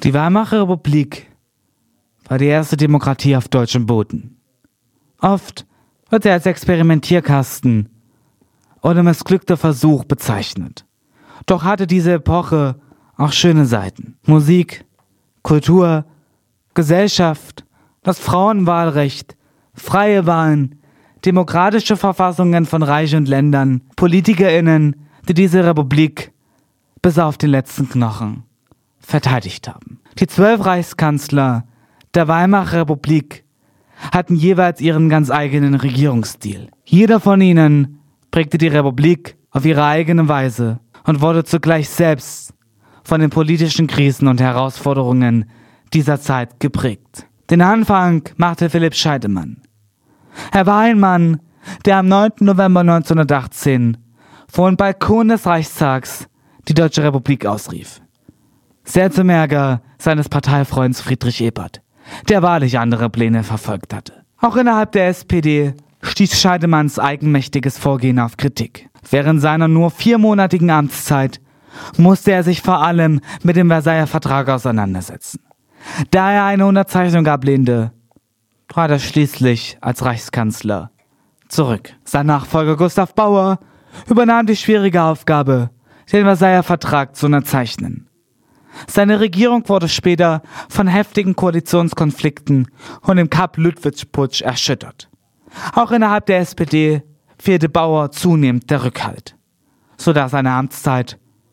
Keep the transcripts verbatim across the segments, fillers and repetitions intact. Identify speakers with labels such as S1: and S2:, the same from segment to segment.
S1: Die Weimarer Republik war die erste Demokratie auf deutschem Boden. Oft wird sie als Experimentierkasten oder missglückter Versuch bezeichnet. Doch hatte diese Epoche auch schöne Seiten. Musik, Kultur, Gesellschaft, das Frauenwahlrecht, freie Wahlen, demokratische Verfassungen von Reich und Ländern, PolitikerInnen, die diese Republik bis auf den letzten Knochen verteidigt haben. Die zwölf Reichskanzler der Weimarer Republik hatten jeweils ihren ganz eigenen Regierungsstil. Jeder von ihnen prägte die Republik auf ihre eigene Weise und wurde zugleich selbst von den politischen Krisen und Herausforderungen dieser Zeit geprägt. Den Anfang machte Philipp Scheidemann. Er war ein Mann, der am neunten November neunzehnhundertachtzehn vor dem Balkon des Reichstags die Deutsche Republik ausrief. Sehr zum Ärger seines Parteifreunds Friedrich Ebert, der wahrlich andere Pläne verfolgt hatte. Auch innerhalb der S P D stieß Scheidemanns eigenmächtiges Vorgehen auf Kritik. Während seiner nur viermonatigen Amtszeit musste er sich vor allem mit dem Versailler Vertrag auseinandersetzen. Da er eine Unterzeichnung ablehnte, trat er schließlich als Reichskanzler zurück. Sein Nachfolger Gustav Bauer übernahm die schwierige Aufgabe, den Versailler Vertrag zu unterzeichnen. Seine Regierung wurde später von heftigen Koalitionskonflikten und dem Kapp-Lüttwitz-Putsch erschüttert. Auch innerhalb der S P D fehlte Bauer zunehmend der Rückhalt, sodass seine Amtszeit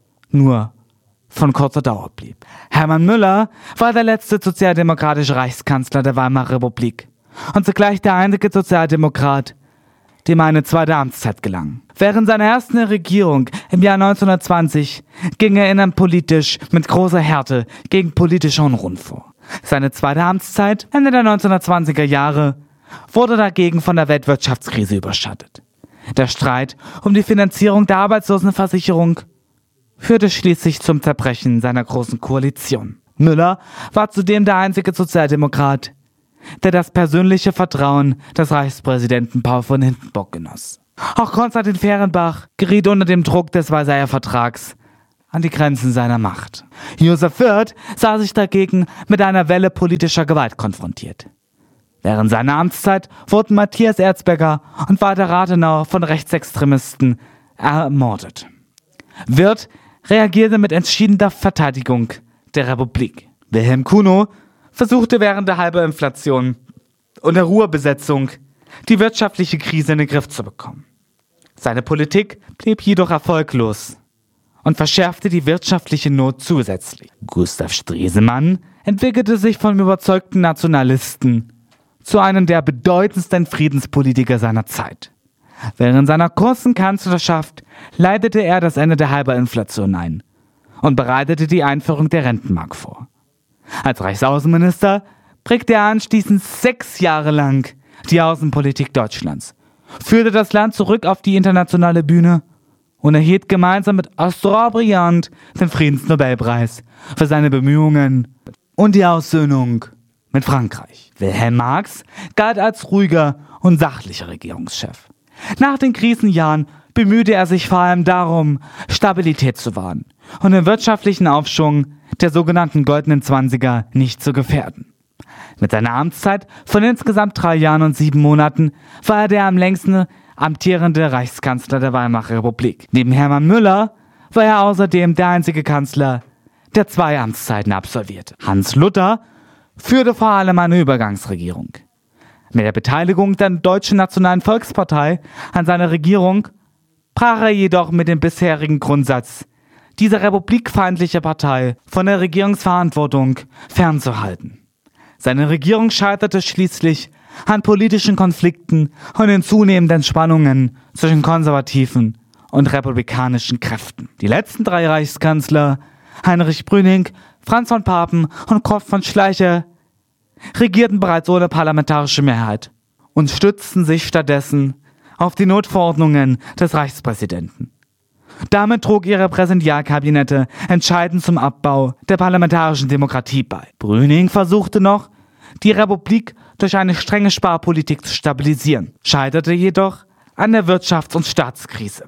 S1: nur von kurzer Dauer blieb. Hermann Müller war der letzte sozialdemokratische Reichskanzler der Weimarer Republik und zugleich der einzige Sozialdemokrat, dem eine zweite Amtszeit gelang. Während seiner ersten Regierung im Jahr neunzehnhundertzwanzig ging er innenpolitisch mit großer Härte gegen politische Unruhen vor. Seine zweite Amtszeit, Ende der neunzehnhundertzwanziger Jahre, wurde dagegen von der Weltwirtschaftskrise überschattet. Der Streit um die Finanzierung der Arbeitslosenversicherung führte schließlich zum Zerbrechen seiner großen Koalition. Müller war zudem der einzige Sozialdemokrat, der das persönliche Vertrauen des Reichspräsidenten Paul von Hindenburg genoss. Auch Konstantin Fehrenbach geriet unter dem Druck des Versailler Vertrags an die Grenzen seiner Macht. Josef Wirth sah sich dagegen mit einer Welle politischer Gewalt konfrontiert. Während seiner Amtszeit wurden Matthias Erzberger und Walter Rathenau von Rechtsextremisten ermordet. Wirth reagierte mit entschiedener Verteidigung der Republik. Wilhelm Kuno versuchte während der Hyperinflation und der Ruhrbesetzung die wirtschaftliche Krise in den Griff zu bekommen. Seine Politik blieb jedoch erfolglos und verschärfte die wirtschaftliche Not zusätzlich. Gustav Stresemann entwickelte sich vom überzeugten Nationalisten zu einem der bedeutendsten Friedenspolitiker seiner Zeit. Während seiner kurzen Kanzlerschaft leitete er das Ende der Hyperinflation ein und bereitete die Einführung der Rentenmark vor. Als Reichsaußenminister prägte er anschließend sechs Jahre lang die Außenpolitik Deutschlands, führte das Land zurück auf die internationale Bühne und erhielt gemeinsam mit Astor Briand den Friedensnobelpreis für seine Bemühungen und die Aussöhnung mit Frankreich. Wilhelm Marx galt als ruhiger und sachlicher Regierungschef. Nach den Krisenjahren bemühte er sich vor allem darum, Stabilität zu wahren und den wirtschaftlichen Aufschwung der sogenannten Goldenen Zwanziger nicht zu gefährden. Mit seiner Amtszeit von insgesamt drei Jahren und sieben Monaten war er der am längsten amtierende Reichskanzler der Weimarer Republik. Neben Hermann Müller war er außerdem der einzige Kanzler, der zwei Amtszeiten absolvierte. Hans Luther führte vor allem eine Übergangsregierung. Mit der Beteiligung der Deutschen Nationalen Volkspartei an seiner Regierung brach er jedoch mit dem bisherigen Grundsatz, diese republikfeindliche Partei von der Regierungsverantwortung fernzuhalten. Seine Regierung scheiterte schließlich an politischen Konflikten und den zunehmenden Spannungen zwischen konservativen und republikanischen Kräften. Die letzten drei Reichskanzler, Heinrich Brüning, Franz von Papen und Kurt von Schleicher, regierten bereits ohne parlamentarische Mehrheit und stützten sich stattdessen auf die Notverordnungen des Reichspräsidenten. Damit trug ihre Präsidialkabinette entscheidend zum Abbau der parlamentarischen Demokratie bei. Brüning versuchte noch, die Republik durch eine strenge Sparpolitik zu stabilisieren, scheiterte jedoch an der Wirtschafts- und Staatskrise.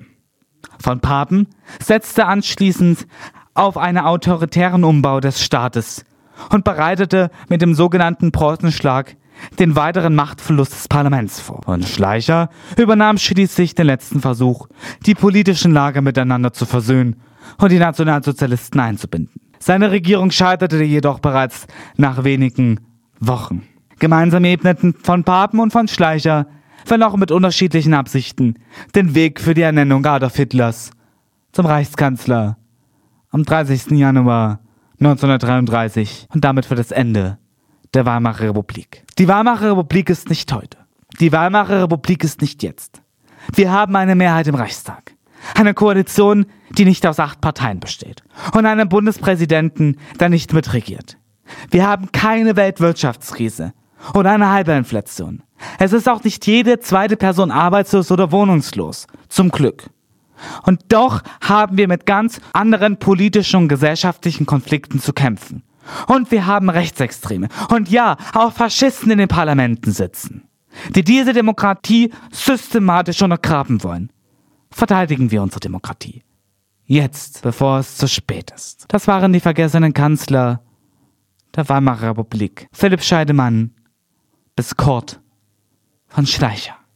S1: Von Papen setzte anschließend auf einen autoritären Umbau des Staates und bereitete mit dem sogenannten Preußenschlag den weiteren Machtverlust des Parlaments vor. Von Schleicher übernahm schließlich den letzten Versuch, die politischen Lager miteinander zu versöhnen und die Nationalsozialisten einzubinden. Seine Regierung scheiterte jedoch bereits nach wenigen Wochen. Gemeinsam ebneten von Papen und von Schleicher, wenn auch mit unterschiedlichen Absichten, den Weg für die Ernennung Adolf Hitlers zum Reichskanzler am dreißigsten Januar neunzehnhundertdreiunddreißig und damit für das Ende der Weimarer Republik. Die Weimarer Republik ist nicht heute. Die Weimarer Republik ist nicht jetzt. Wir haben eine Mehrheit im Reichstag. Eine Koalition, die nicht aus acht Parteien besteht. Und einen Bundespräsidenten, der nicht mitregiert. Wir haben keine Weltwirtschaftskrise und eine Hyperinflation. Es ist auch nicht jede zweite Person arbeitslos oder wohnungslos. Zum Glück. Und doch haben wir mit ganz anderen politischen und gesellschaftlichen Konflikten zu kämpfen. Und wir haben Rechtsextreme und ja, auch Faschisten in den Parlamenten sitzen, die diese Demokratie systematisch untergraben wollen. Verteidigen wir unsere Demokratie. Jetzt, bevor es zu spät ist. Das waren die vergessenen Kanzler der Weimarer Republik. Philipp Scheidemann bis Kurt von Schleicher.